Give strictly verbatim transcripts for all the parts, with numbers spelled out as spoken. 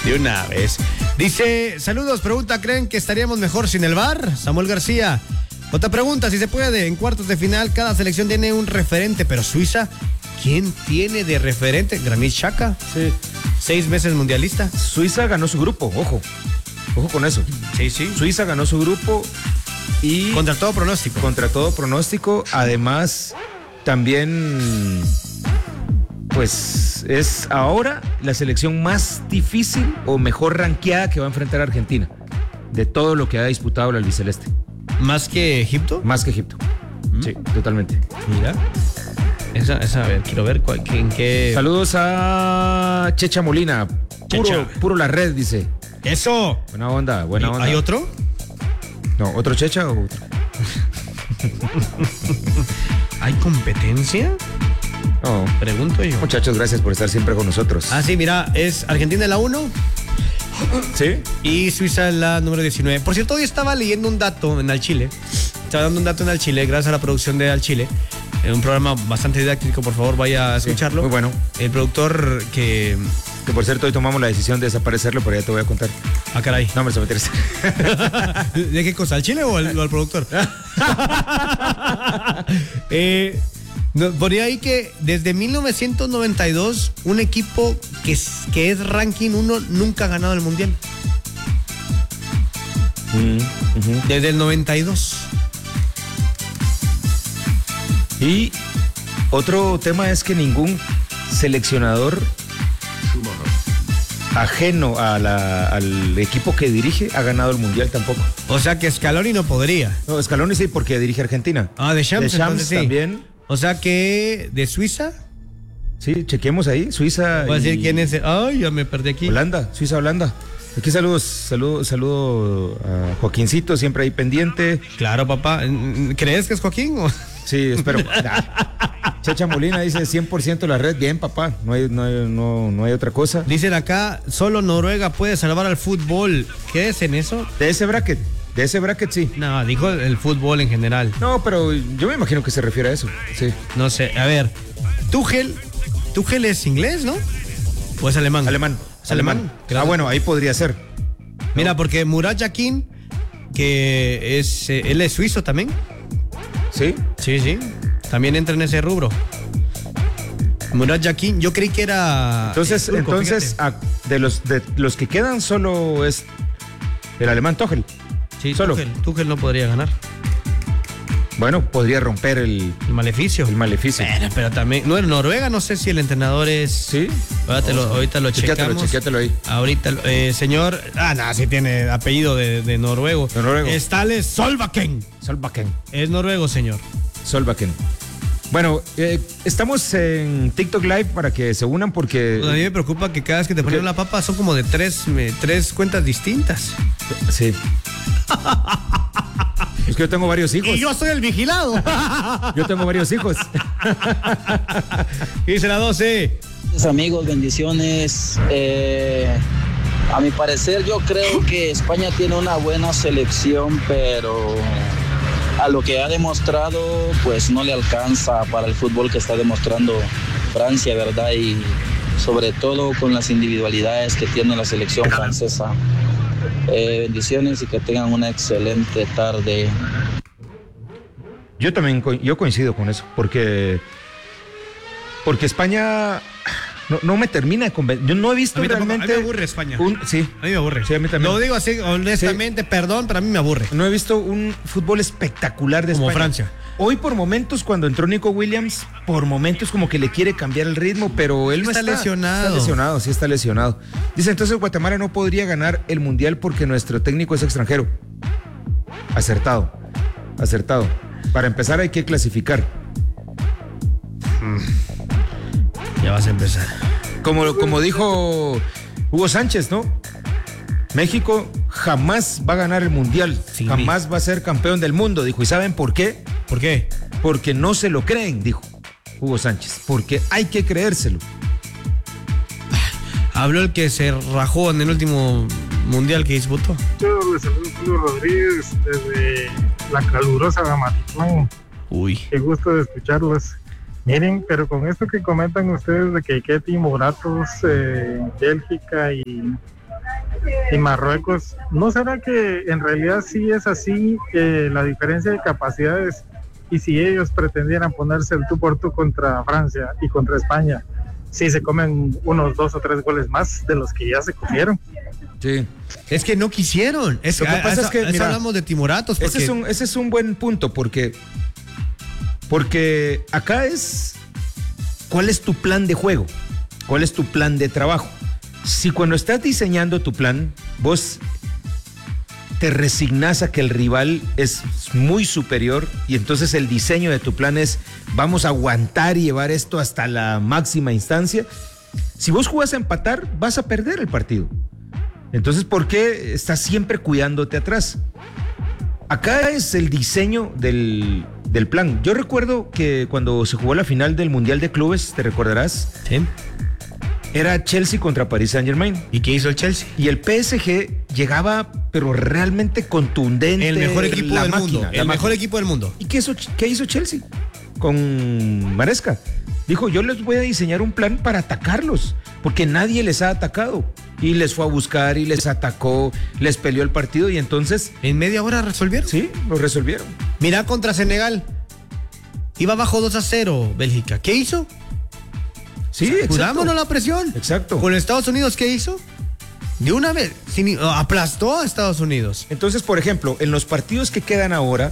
De una vez. Dice, saludos, pregunta, ¿creen que estaríamos mejor sin el V A R? Samuel García. Otra pregunta, si se puede, en cuartos de final cada selección tiene un referente, pero Suiza, ¿quién tiene de referente? Granit Xhaka. Sí. Seis veces mundialista. Suiza ganó su grupo, ojo. Ojo con eso. Sí, sí. Suiza ganó su grupo y... Contra todo pronóstico. Contra todo pronóstico. Además, también, pues, es ahora la selección más difícil o mejor rankeada que va a enfrentar a Argentina. De todo lo que ha disputado el albiceleste. ¿Más que Egipto? Más que Egipto. ¿Mm? Sí, totalmente. Mira. Esa, esa, a ver, quiero ver cuál, en qué... Saludos a Checha Molina. Puro, Checha. puro la red, dice. ¡Eso! Buena onda, buena onda. ¿Hay otro? No, ¿otro Checha o otro? ¿Hay competencia? No. Pregunto yo. Muchachos, gracias por estar siempre con nosotros. Ah, sí, mira, es Argentina la uno. ¿Sí? Y Suiza la número diecinueve. Por cierto, hoy estaba leyendo un dato en Al Chile. Estaba dando un dato en Al Chile, gracias a la producción de Al Chile. Un programa bastante didáctico, por favor, vaya a escucharlo. Sí, muy bueno. El productor que... Que por cierto, hoy tomamos la decisión de desaparecerlo, pero ya te voy a contar. Ah, caray. No, me se me interesa. ¿De qué cosa? ¿Al Chile o al, o al productor? eh, no, ponía ahí que desde mil novecientos noventa y dos un equipo que es, que es ranking uno nunca ha ganado el mundial. Mm, uh-huh. Desde el noventa y dos. Y otro tema es que ningún seleccionador ajeno a la, al equipo que dirige ha ganado el mundial tampoco. O sea que Scaloni no podría. No, Scaloni sí, porque dirige Argentina. Ah, de Champs, de Champs entonces sí. También. O sea que de Suiza. Sí, chequemos ahí, Suiza. Voy a decir y... quién es. Ay, ya me perdí aquí. Holanda, Suiza, Holanda. Aquí saludos, saludo, saludo a Joaquincito, siempre ahí pendiente. Claro, papá. ¿Crees que es Joaquín? O... Sí, espero. Checha Molina dice cien por ciento la red. Bien, papá. No hay, no hay, no, no hay otra cosa. Dicen acá, solo Noruega puede salvar al fútbol. ¿Qué es en eso? De ese bracket. De ese bracket, sí. No, dijo el fútbol en general. No, pero yo me imagino que se refiere a eso. Sí. No sé. A ver, Tuchel. Tuchel es inglés, ¿no? ¿O es alemán? Alemán. ¿Es alemán? alemán. Claro. Ah, bueno, ahí podría ser. Mira, ¿no? porque Murat Yakin, que es, eh, él es suizo también. ¿Sí? Sí, sí. También entra en ese rubro. Murat Yakin, yo creí que era... Entonces, turco, entonces a, de los de los que quedan solo es el alemán Tuchel. Sí, solo. Tuchel, Tuchel no podría ganar. Bueno, podría romper el, el maleficio. El maleficio. Pero, pero también, no, en Noruega no sé si el entrenador es... Sí. Ahorita lo, ahorita lo checamos. Chequéatelo ahí. Ahorita, eh, señor... Ah, no, sí tiene apellido de, de noruego. De noruego. Es Tale Solbakken. Solbakken. Es noruego, señor. Solbakken. Bueno, eh, estamos en TikTok Live para que se unan porque... Pues a mí me preocupa que cada vez que te ponen la papa son como de tres, me, tres cuentas distintas. Sí. Es que yo tengo varios hijos. Y yo soy el vigilado. Yo tengo varios hijos. Dice la doce. Amigos, bendiciones. Eh, a mi parecer yo creo que España tiene una buena selección, pero a lo que ha demostrado pues no le alcanza para el fútbol que está demostrando Francia, ¿verdad? Y sobre todo con las individualidades que tiene la selección francesa. Eh, bendiciones y que tengan una excelente tarde. Yo también co- yo coincido con eso, porque porque España no, no me termina de convencer. Yo no he visto A mí, tampoco, realmente. a mí me aburre España. Un, sí, a mí me aburre. Sí, a mí también. Lo digo así, honestamente, sí. Perdón, pero a mí me aburre. No he visto un fútbol espectacular de como España. Francia. Hoy por momentos cuando entró Nico Williams, por momentos como que le quiere cambiar el ritmo, pero él no está, está lesionado. Está lesionado, sí está lesionado. Dice, entonces Guatemala no podría ganar el Mundial porque nuestro técnico es extranjero. Acertado, acertado. Para empezar hay que clasificar. Ya vas a empezar. Como, como dijo Hugo Sánchez, ¿no? México jamás va a ganar el Mundial, sí, jamás va a ser campeón del mundo, dijo. ¿Y saben por qué? ¿Por qué? Porque no se lo creen, dijo Hugo Sánchez, porque hay que creérselo. Habló el que se rajó en el último Mundial que disputó. Yo les saludo a Julio Rodríguez desde la calurosa Gamatitlán. Uy. Qué gusto de escucharlos. Miren, pero con esto que comentan ustedes de que Ketty, Moratos, eh, Bélgica y y Marruecos. ¿No será que en realidad sí es así eh, la diferencia de capacidades? Y si ellos pretendieran ponerse el tú por tú contra Francia y contra España, sí se comen unos dos o tres goles más de los que ya se comieron. Sí. Es que no quisieron. Es, Lo que a, pasa a, es que, a, mira, hablamos de timoratos. Porque... Ese es un, ese es un buen punto, porque, porque acá es, ¿cuál es tu plan de juego? ¿Cuál es tu plan de trabajo? Si cuando estás diseñando tu plan, vos te resignas a que el rival es muy superior y entonces el diseño de tu plan es vamos a aguantar y llevar esto hasta la máxima instancia. Si vos jugás a empatar, vas a perder el partido. Entonces, ¿por qué estás siempre cuidándote atrás? Acá es el diseño del, del plan. Yo recuerdo que cuando se jugó la final del Mundial de Clubes, ¿te recordarás? Sí. Era Chelsea contra Paris Saint-Germain. ¿Y qué hizo el Chelsea? Y el P S G llegaba, pero realmente contundente. El mejor equipo la del máquina, mundo. El máquina. mejor equipo del mundo. ¿Y qué hizo, qué hizo Chelsea con Maresca? Dijo, yo les voy a diseñar un plan para atacarlos, porque nadie les ha atacado. Y les fue a buscar y les atacó, les peleó el partido y entonces... ¿En media hora resolvieron? Sí, lo resolvieron. Mirá contra Senegal. Iba bajo dos a cero Bélgica. ¿Qué hizo? Sí, exacto. Cuidámonos la presión. Exacto. Con Estados Unidos, ¿qué hizo? De una vez, sin, aplastó a Estados Unidos. Entonces, por ejemplo, en los partidos que quedan ahora,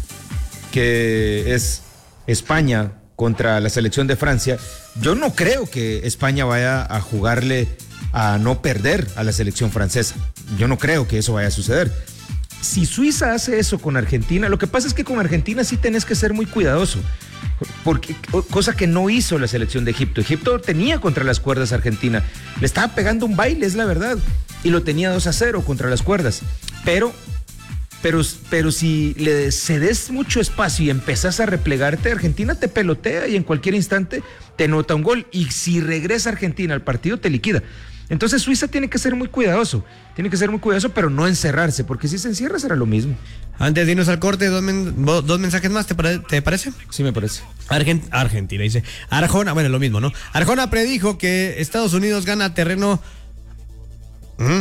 que es España contra la selección de Francia, yo no creo que España vaya a jugarle a no perder a la selección francesa. Yo no creo que eso vaya a suceder. Si Suiza hace eso con Argentina, lo que pasa es que con Argentina sí tenés que ser muy cuidadoso, porque cosa que no hizo la selección de Egipto. Egipto tenía contra las cuerdas a Argentina, le estaba pegando un baile, es la verdad, y lo tenía dos a cero contra las cuerdas, pero pero, pero si le cedes mucho espacio y empezás a replegarte, Argentina te pelotea y en cualquier instante te nota un gol, y si regresa Argentina al partido te liquida. Entonces Suiza tiene que ser muy cuidadoso, tiene que ser muy cuidadoso, pero no encerrarse, porque si se encierra será lo mismo. Antes de irnos al corte, dos, men, dos mensajes más, ¿te, pare, ¿te parece? Sí, me parece. Argent, Argentina, dice. Arjona, bueno, lo mismo, ¿no? Arjona predijo que Estados Unidos gana terreno... ¿Mm?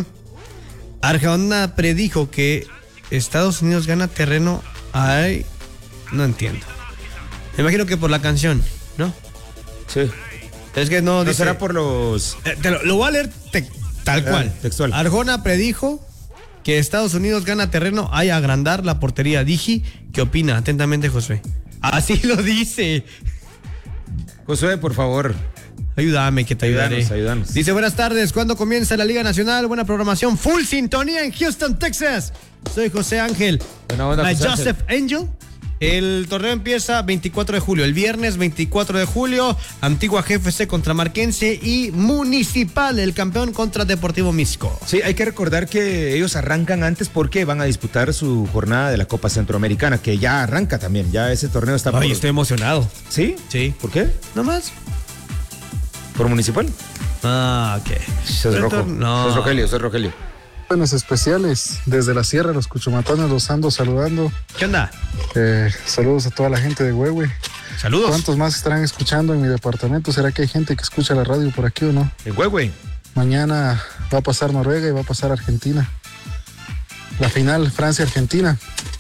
Arjona predijo que Estados Unidos gana terreno... Ay, no entiendo. Me imagino que por la canción, ¿no? Sí. Es que no, no dice, será por los... Eh, te lo, lo voy a leer te, tal cual. Ah, textual. Arjona predijo que Estados Unidos gana terreno hay a agrandar la portería. Diji, ¿qué opina? Atentamente, Josué. Así lo dice. Josué, por favor. Ayúdame, que te ayudaré. Ayúdanos, ayúdanos. Dice, buenas tardes. ¿Cuándo comienza la Liga Nacional? Buena programación. Full sintonía en Houston, Texas. Soy José Ángel. Buena onda, My José Joseph Ángel. Angel. El torneo empieza veinticuatro de julio, el viernes veinticuatro de julio, Antigua G F C contra Marquense y Municipal, el campeón contra Deportivo Misco. Sí, hay que recordar que ellos arrancan antes porque van a disputar su jornada de la Copa Centroamericana, que ya arranca también, ya ese torneo está... Ay, por... estoy emocionado. ¿Sí? Sí. ¿Por qué? ¿No más? ¿Por Municipal? Ah, ok. Sos rojo, no. sos Rogelio, sos Rogelio. Buenas especiales desde la Sierra, los Cuchumatanes, los ando saludando. ¿Qué onda? Eh, saludos a toda la gente de Huehue. Saludos. ¿Cuántos más estarán escuchando en mi departamento? ¿Será que hay gente que escucha la radio por aquí o no? En Huehue. Mañana va a pasar Noruega y va a pasar Argentina. La final, Francia-Argentina.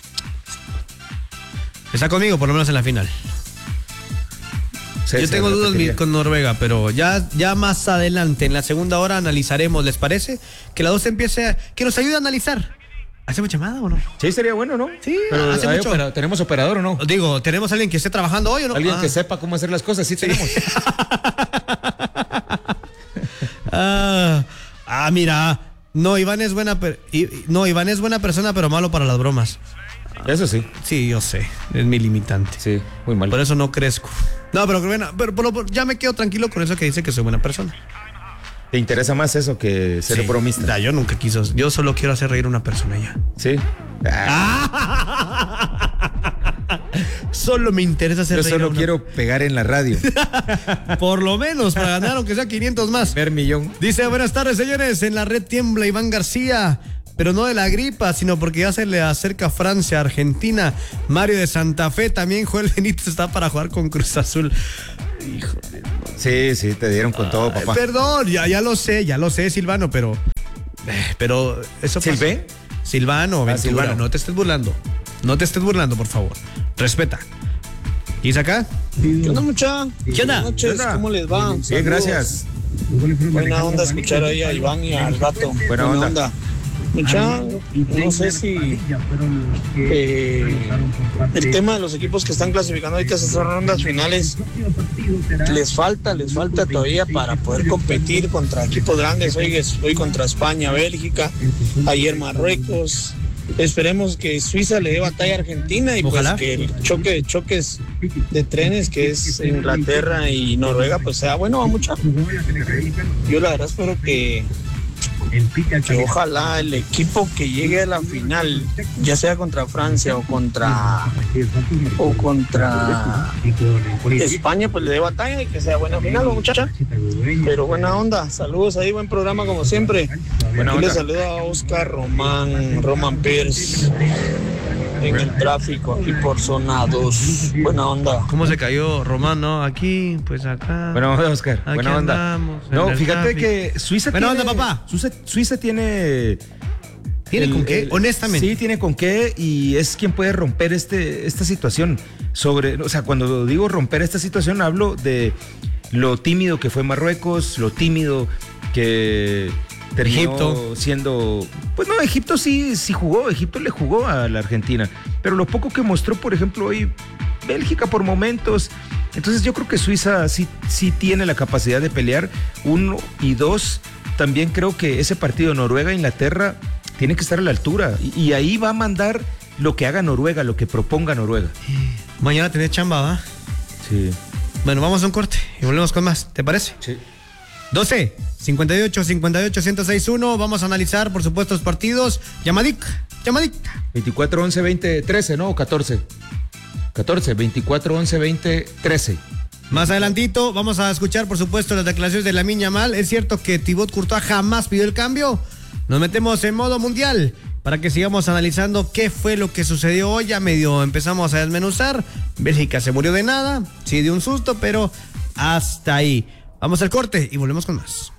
Está conmigo, por lo menos en la final. Sí, Yo tengo dudas mi, con Noruega, pero ya, ya más adelante, en la segunda hora, analizaremos. ¿Les parece? Que la dos empiece, que nos ayude a analizar. ¿Hacemos llamada o no? Sí, sería bueno, ¿no? Sí, pero hace mucho. Opera, ¿tenemos operador o no? Digo, ¿tenemos alguien que esté trabajando hoy o no? Alguien ah. que sepa cómo hacer las cosas, sí, sí. tenemos. ah, ah, mira. No, Iván es buena, per, no, Iván es buena persona, pero malo para las bromas. Eso sí. Sí, yo sé. Es mi limitante. Sí, muy mal. Por eso no crezco. No, pero bueno, pero, pero, pero ya me quedo tranquilo con eso que dice que soy buena persona. ¿Te interesa más eso que ser sí. bromista? Da, yo nunca quiso. Yo solo quiero hacer reír a una persona ya. Sí. Ah. Solo me interesa hacer yo reír. Yo solo a una... quiero pegar en la radio. Por lo menos, para ganar aunque sea quinientos más. Ver millón. Dice, buenas tardes, señores. En la red tiembla Iván García. Pero no de la gripa, sino porque ya se le acerca Francia, Argentina. Mario de Santa Fe, también Joel Benítez está para jugar con Cruz Azul. Híjole. Sí, sí, te dieron con todo, papá. Ay, perdón, ya, ya lo sé, ya lo sé, Silvano, pero Eh, pero eso pasa. ¿Silvé? Silvano, Ventura, Silvano. no te estés burlando. No te estés burlando, por favor. Respeta. ¿Y es acá? ¿Qué onda, mucha? ¿Qué onda? Buenas noches, ¿Qué onda? ¿cómo les va? Bien, Saludos. gracias. Buena onda escuchar ahí a Iván y al gato. Buena onda. Mucha, no sé si eh, el tema de los equipos que están clasificando ahorita a esas rondas finales les falta, les falta todavía para poder competir contra equipos grandes. Hoy, hoy contra España, Bélgica, ayer Marruecos. Esperemos que Suiza le dé batalla a Argentina y Ojalá. pues que el choque de choques de trenes que es Inglaterra y Noruega pues sea bueno, va mucha. Yo la verdad espero que que ojalá el equipo que llegue a la final, ya sea contra Francia o contra o contra España, pues le dé batalla y que sea buena final, muchacha. Pero buena onda, saludos ahí, buen programa como siempre. Buena Aquí le onda. saludo a Oscar Román, Roman Pierce, en el tráfico, aquí por zona dos. Buena onda. ¿Cómo se cayó Román, no? Aquí, pues acá. Buena onda, Oscar. Aquí Buena onda. andamos, en No, el fíjate tráfico. que Suiza Buena tiene... onda, papá. Suiza, Suiza tiene... ¿Tiene el- con qué? el- Honestamente. Sí, tiene con qué y es quien puede romper este, esta situación. Sobre, o sea, cuando digo romper esta situación, hablo de lo tímido que fue Marruecos, lo tímido que terminó Egipto. siendo... Pues no, Egipto sí, sí jugó, Egipto le jugó a la Argentina, pero lo poco que mostró, por ejemplo, hoy Bélgica por momentos. Entonces yo creo que Suiza sí, sí tiene la capacidad de pelear. Uno y dos, también creo que ese partido Noruega-Inglaterra tiene que estar a la altura. Y, y ahí va a mandar lo que haga Noruega, lo que proponga Noruega. Mañana tenés chamba, ¿va? Sí. Bueno, vamos a un corte y volvemos con más. ¿Te parece? Sí. doce, cincuenta y ocho, cincuenta y ocho, ciento seis punto uno. Vamos a analizar, por supuesto, los partidos. Llamadik, llamadik. veinticuatro, once, veinte, trece, ¿no? O catorce. catorce, veinticuatro, once, veinte, trece. Más adelantito vamos a escuchar, por supuesto, las declaraciones de Lamine Yamal. ¿Es cierto que Thibaut Courtois jamás pidió el cambio? Nos metemos en modo mundial para que sigamos analizando qué fue lo que sucedió hoy. Ya medio empezamos a desmenuzar. Bélgica se murió de nada, sí de un susto, pero hasta ahí. Vamos al corte y volvemos con más.